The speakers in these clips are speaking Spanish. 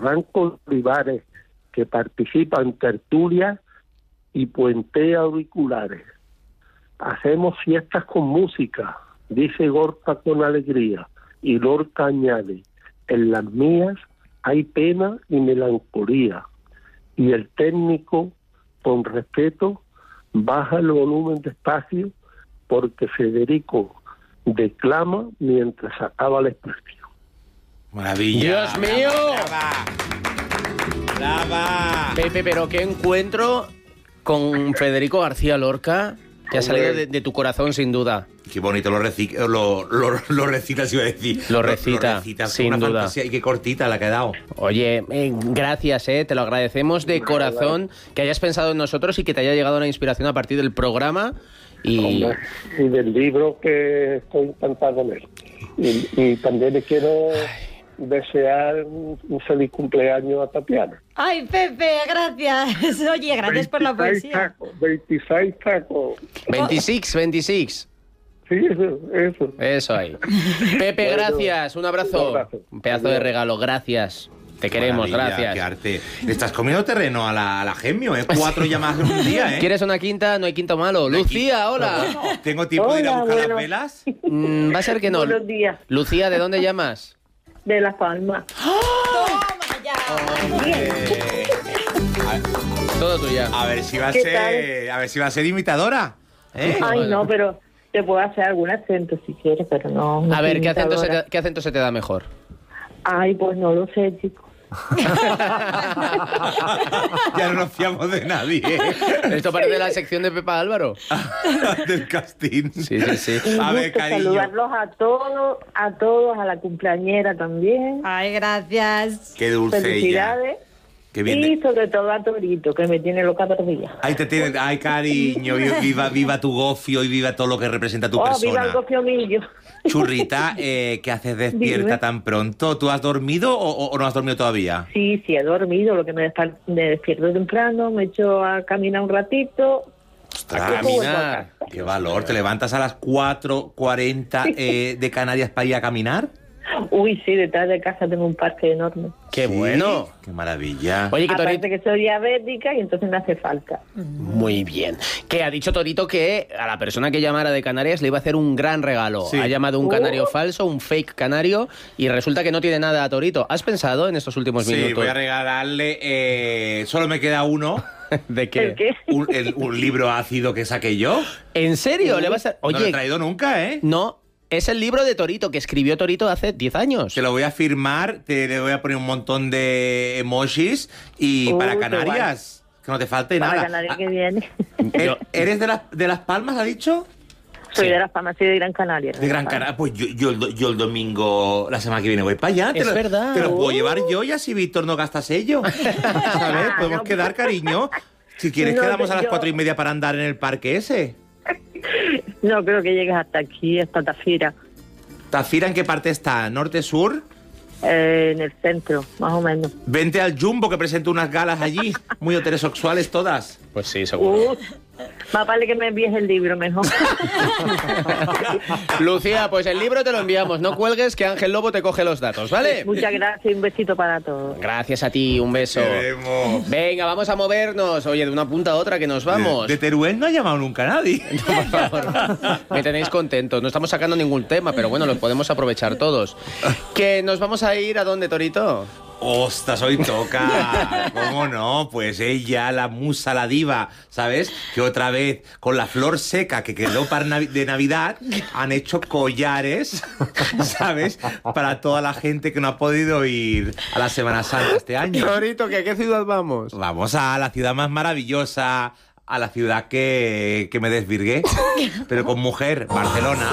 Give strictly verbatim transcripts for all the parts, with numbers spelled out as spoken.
Barranco Olivares, que participa en tertulias y puentea auriculares. Hacemos fiestas con música, dice Gorka con alegría, y Lorca añade, en las mías hay pena y melancolía. Y el técnico, con respeto, baja el volumen despacio porque Federico declama mientras acaba el espacio. ¡Maravilla! ¡Dios mío! ¡Brava! ¡Brava! Pepe, pero qué encuentro con Federico García Lorca, que ha salido de, de tu corazón, sin duda. Qué bonito lo, reci lo, lo, lo recitas, iba a decir. Lo recita, lo, lo recita sin una duda. Fantasía, y qué cortita la ha quedado. Oye, eh, gracias, eh, te lo agradecemos de corazón, que hayas pensado en nosotros y que te haya llegado una inspiración a partir del programa. Y, Hombre, y del libro que estoy encantado con él. Y, y también le quiero desear un, un feliz cumpleaños a Tatiana. Ay, Pepe, gracias. Oye, gracias por la poesía. Tacos, veintiséis tacos. veintiséis, veintiséis. Sí, eso, eso. Eso ahí. Pepe, gracias, un abrazo. Un abrazo. Un pedazo de regalo, gracias. Te queremos, Maravilla, gracias. Qué arte. Le estás comiendo terreno a la, a la Gemio, ¿eh? Cuatro llamadas en un día, ¿eh? ¿Quieres una quinta? No hay quinto malo. Lucía, hola. ¿Tengo tiempo de ir a Hola, buscar bueno. las velas? Mm, va a ser que no. Buenos días. Lucía, ¿de dónde llamas? De Las Palmas. Toma ya. Eh, Todo tuya. a ver si va a ¿Qué ser, a ver si va a ser imitadora, ¿eh? Ay, no, pero te puedo hacer algún acento si quieres, pero no. no A ver, soy ¿qué acento, se imitadora. te, ¿qué acento se te da mejor? Ay, pues no lo sé, chico. Ya no nos fiamos de nadie, ¿eh? Esto parece la sección de Pepa Álvaro. Del casting. Sí, sí, sí. Un A ver, gusto cariño. saludarlos a todos, a todos, a la cumpleañera también. Ay, gracias. Qué dulce ella. Felicidades. Qué bien. Y sobre todo a Torito, que me tiene loca perdida. Ay, te tiene, ay, cariño, viva, viva, viva tu gofio y viva todo lo que representa tu Oh, persona. viva el gofiomillo. Churrita, eh, ¿qué haces despierta Dime. tan pronto? ¿Tú has dormido o, o- o no has dormido todavía? Sí, sí, he dormido, lo que me, despa- me despierto temprano, me echo a caminar un ratito. Ostras, Luego vuelvo a caminar. casa. qué valor. ¿Te levantas a las cuatro cuarenta eh, de Canarias para ir a caminar? Uy, sí, detrás de casa tengo un parque enorme. ¡Qué Sí, bueno! ¡Qué maravilla! Oye, que Aparte Torito... que soy diabética y entonces me hace falta. Muy bien. Que ha dicho Torito que a la persona que llamara de Canarias le iba a hacer un gran regalo. Sí. Ha llamado un Uh. canario falso, un fake canario, y resulta que no tiene nada a Torito. ¿Has pensado en estos últimos Sí, minutos? voy a regalarle... eh, solo me queda uno. ¿De qué? ¿El qué? Un, el- un libro ácido que saqué yo. ¿En serio? ¿Le vas a...? no lo he Oye, traído nunca, ¿eh? no, es el libro de Torito, que escribió Torito hace diez años. Te lo voy a firmar, te le voy a poner un montón de emojis y Uh, para qué Canarias, que no te falte Para nada. Canarias Ah, que viene. ¿e- ¿Eres de las, de las Palmas, ha dicho? Soy Sí. de Las Palmas, soy de Gran Canaria. De Gran Canaria. Pues yo, yo, el do- yo el domingo, la semana que viene voy para allá. Te Es lo, verdad. Te lo puedo Uh. llevar yo y así Víctor no gasta sello. ¿Sabes? Podemos no. quedar, cariño. Si quieres, No, quedamos a las yo- cuatro y media para andar en el parque ese. No creo que llegues hasta aquí, hasta Tafira, ¿Tafira en qué parte está? ¿Norte, sur? eh, en el centro, más o menos. Vente al Jumbo que presento unas galas allí, muy heterosexuales todas. Pues sí, seguro. Uh, más vale que me envíes el libro mejor. Lucía, pues el libro te lo enviamos. No cuelgues, que Ángel Lobo te coge los datos, ¿vale? Muchas gracias y un besito para todos. Gracias a ti, un beso. Queremos. Venga, vamos a movernos. Oye, de una punta a otra que nos vamos. De, de Teruel no ha llamado nunca nadie. Por favor, me tenéis contentos. No estamos sacando ningún tema, pero bueno, los podemos aprovechar todos. Que nos vamos a ir a dónde, Torito. ¡Ostras, hoy toca! ¿Cómo no? Pues ella, la musa, la diva, ¿sabes? Que otra vez, con la flor seca que quedó para Navi- de Navidad, han hecho collares, ¿sabes? Para toda la gente que no ha podido ir a la Semana Santa este año. Torito, ¿que a qué ciudad vamos? Vamos a la ciudad más maravillosa, a la ciudad que, que me desvirgué, pero con mujer, Barcelona.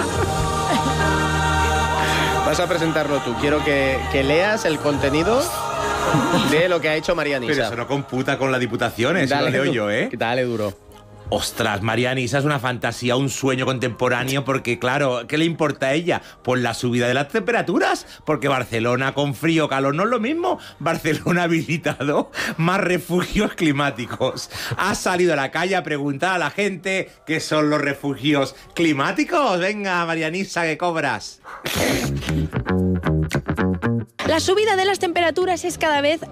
Vas a presentarlo tú. Quiero que, que leas el contenido de lo que ha hecho María Nisa. Pero eso no computa con la diputación, eso lo leo du- yo, ¿eh? Dale duro. Ostras, María Nisa es una fantasía, un sueño contemporáneo, porque claro, ¿qué le importa a ella? Pues la subida de las temperaturas, porque Barcelona con frío o calor no es lo mismo. Barcelona ha habilitado más refugios climáticos. Ha salido a la calle a preguntar a la gente qué son los refugios climáticos. Venga, María Nisa, ¿qué cobras? La subida de las temperaturas es cada vez